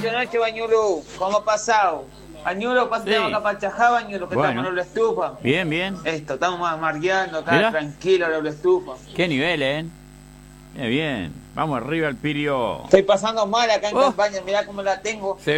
noche, noche, Bañulo. ¿Cómo ha pasado? Bañulo, pasamos acá para Chajá, Bañulo, que estamos en la estufa. Bien, bien. Estamos margueando acá, Mirá. tranquilo, en la estufa. Qué nivel, bien. Vamos arriba el Pirio. Estoy pasando mal acá en campaña, mirá cómo la tengo.